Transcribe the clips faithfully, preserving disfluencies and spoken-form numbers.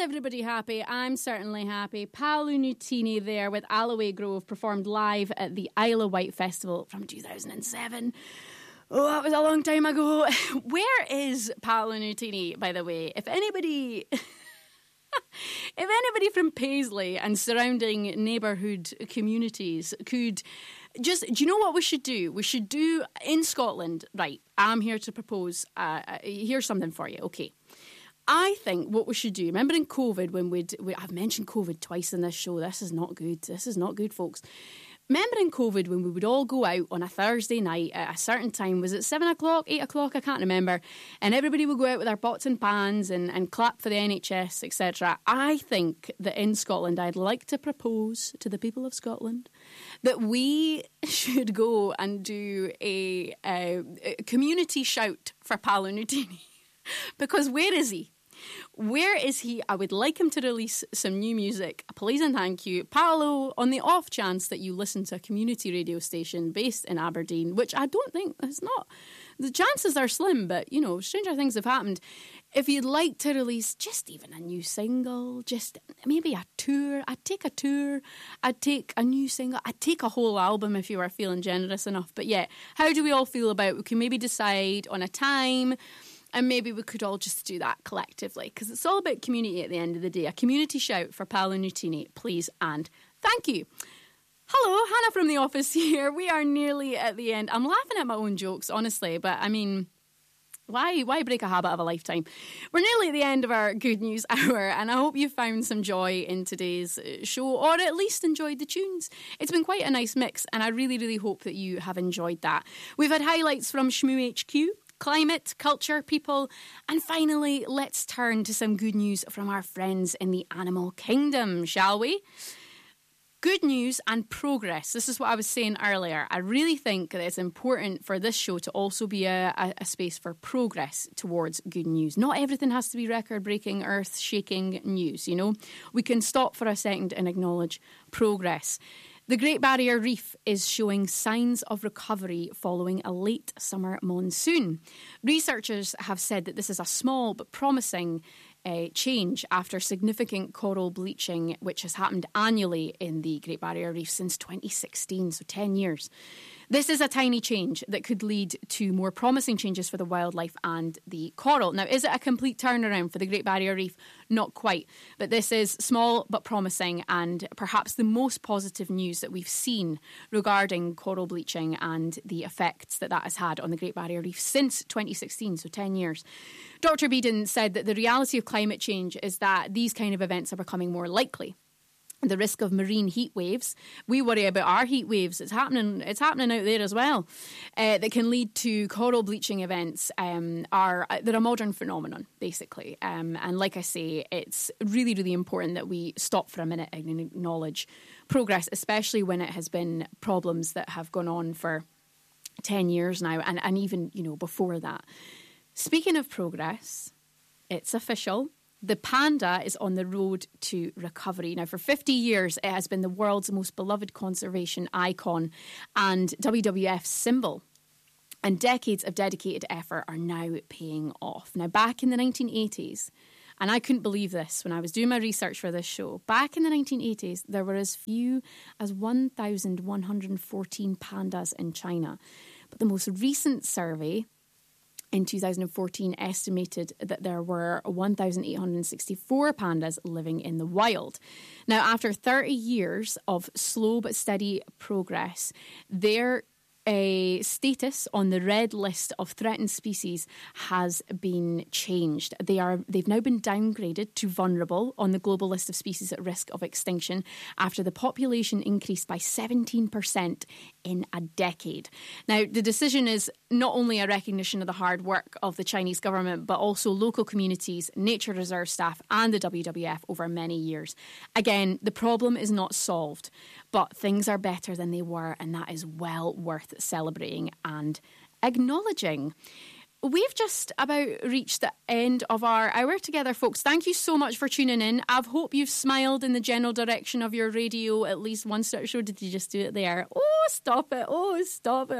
everybody happy? I'm certainly happy. Paolo Nutini there with Alloway Grove performed live at the Isle of Wight Festival from two thousand seven. Oh, that was a long time ago. Where is Paolo Nutini, by the way? If anybody... If anybody from Paisley and surrounding neighbourhood communities could just, do you know what we should do? We should do in Scotland, right, I'm here to propose, uh, here's something for you, okay. I think what we should do, remember in COVID when we'd, we, I've mentioned COVID twice in this show, this is not good, this is not good, folks. Remember in COVID when we would all go out on a Thursday night at a certain time, was it seven o'clock, eight o'clock, I can't remember, and everybody would go out with their pots and pans and, and clap for the N H S, et cetera. I think that in Scotland, I'd like to propose to the people of Scotland that we should go and do a, a, a community shout for Paolo Nutini. Because where is he? Where is he? I would like him to release some new music. Please and thank you. Paolo, on the off chance that you listen to a community radio station based in Aberdeen, which I don't think, it's not, the chances are slim, but, you know, stranger things have happened. If you'd like to release just even a new single, just maybe a tour, I'd take a tour, I'd take a new single, I'd take a whole album if you were feeling generous enough. But yeah, how do we all feel about, we can maybe decide on a time. And maybe we could all just do that collectively, because it's all about community at the end of the day. A community shout for Paolo Nutini, please and thank you. Hello, Hannah from the office here. We are nearly at the end. I'm laughing at my own jokes, honestly, but I mean, why why break a habit of a lifetime? We're nearly at the end of our Good News Hour, and I hope you found some joy in today's show, or at least enjoyed the tunes. It's been quite a nice mix, and I really, really hope that you have enjoyed that. We've had highlights from Shmoo H Q, climate, culture, people, and finally, let's turn to some good news from our friends in the animal kingdom, shall we? Good news and progress. This is what I was saying earlier. I really think that it's important for this show to also be a, a, a space for progress towards good news. Not everything has to be record-breaking, earth-shaking news, you know? We can stop for a second and acknowledge progress. The Great Barrier Reef is showing signs of recovery following a late summer monsoon. Researchers have said that this is a small but promising uh, change after significant coral bleaching, which has happened annually in the Great Barrier Reef since twenty sixteen, so ten years. This is a tiny change that could lead to more promising changes for the wildlife and the coral. Now, is it a complete turnaround for the Great Barrier Reef? Not quite. But this is small but promising, and perhaps the most positive news that we've seen regarding coral bleaching and the effects that that has had on the Great Barrier Reef since twenty sixteen, so ten years. Doctor Beedon said that the reality of climate change is that these kind of events are becoming more likely. The risk of marine heat waves. We worry about our heat waves. It's happening. It's happening out there as well. Uh, that can lead to coral bleaching events. Um, are they're a modern phenomenon, basically. Um, and like I say, it's really, really important that we stop for a minute and acknowledge progress, especially when it has been problems that have gone on for ten years now, and and even you know before that. Speaking of progress, it's official. The panda is on the road to recovery. Now, for fifty years, it has been the world's most beloved conservation icon and W W F symbol. And decades of dedicated effort are now paying off. Now, back in the nineteen eighties, and I couldn't believe this when I was doing my research for this show, back in the nineteen eighties, there were as few as one thousand one hundred fourteen pandas in China. But the most recent survey in two thousand fourteen estimated that there were one thousand eight hundred sixty-four pandas living in the wild. Now, after thirty years of slow but steady progress, their a status on the red list of threatened species has been changed. They are, they've now been downgraded to vulnerable on the global list of species at risk of extinction after the population increased by seventeen percent in a decade. Now, the decision is not only a recognition of the hard work of the Chinese government, but also local communities, nature reserve staff and the W W F over many years. Again, the problem is not solved, but things are better than they were, and that is well worth celebrating and acknowledging. We've just about reached the end of our hour together, folks. Thank you so much for tuning in. I hope you've smiled in the general direction of your radio at least once. Sure, did you just do it there? Oh, stop it. Oh, stop it. Oh,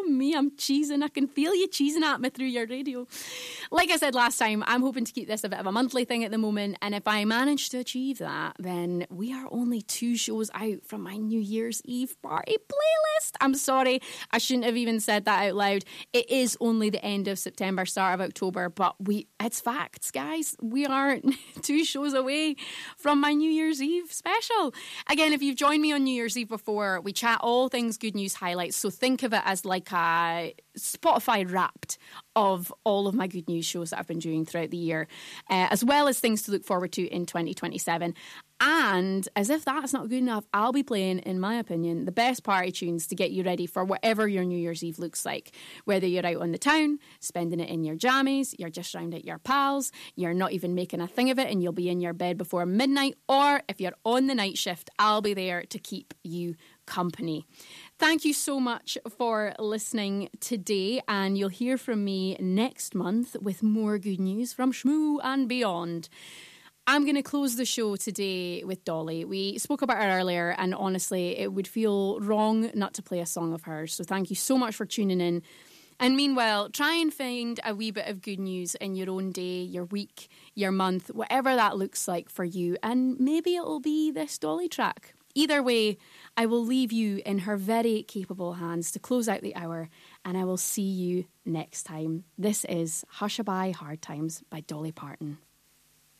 me, I'm cheesing. I can feel you cheesing at me through your radio. Like I said last time, I'm hoping to keep this a bit of a monthly thing at the moment. And if I manage to achieve that, then we are only two shows out from my New Year's Eve party playlist. I'm sorry, I shouldn't have even said that out loud. It is only the end of September, start of October, but we it's facts, guys. We are two shows away from my New Year's Eve special. Again, if you've joined me on New Year's Eve before, we chat all things good news highlights. So think of it as like a Spotify Wrapped of all of my good news shows that I've been doing throughout the year, uh, as well as things to look forward to in twenty twenty-seven. And as if that's not good enough, I'll be playing, in my opinion, the best party tunes to get you ready for whatever your New Year's Eve looks like. Whether you're out on the town, spending it in your jammies, you're just round at your pals, you're not even making a thing of it and you'll be in your bed before midnight, or if you're on the night shift, I'll be there to keep you company. Thank you so much for listening today, and you'll hear from me next month with more good news from Shmoo and beyond. I'm going to close the show today with Dolly. We spoke about her earlier, and honestly, it would feel wrong not to play a song of hers. So thank you so much for tuning in. And meanwhile, try and find a wee bit of good news in your own day, your week, your month, whatever that looks like for you. And maybe it'll be this Dolly track. Either way, I will leave you in her very capable hands to close out the hour, and I will see you next time. This is Hushabye Hard Times by Dolly Parton.